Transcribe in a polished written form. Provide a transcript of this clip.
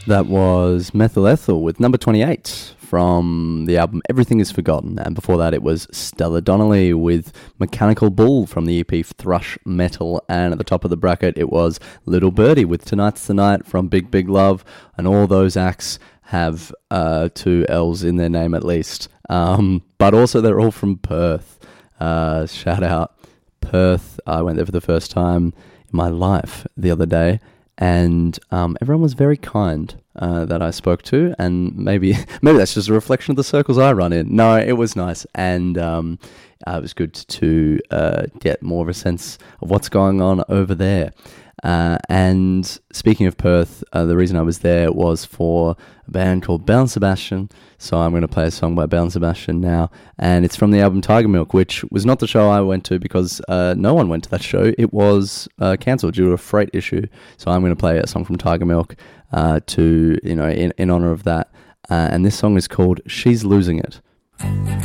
That was Methyl Ethel with number 28 from the album Everything Is Forgotten. And before that, it was Stella Donnelly with Mechanical Bull from the EP Thrush Metal. And at the top of the bracket, it was Little Birdie with Tonight's the Night from Big Big Love. And all those acts have two L's in their name at least. But also, they're all from Perth. Shout out Perth. I went there for the first time in my life the other day. And everyone was very kind that I spoke to, and maybe that's just a reflection of the circles I run in. No, it was nice, and it was good to get more of a sense of what's going on over there. And speaking of Perth, the reason I was there was for a band called Belle and Sebastian. So I'm going to play a song by Belle and Sebastian now. And it's from the album Tiger Milk, which was not the show I went to because no one went to that show. It was cancelled due to a freight issue. So I'm going to play a song from Tiger Milk in honor of that. And this song is called She's Losing It.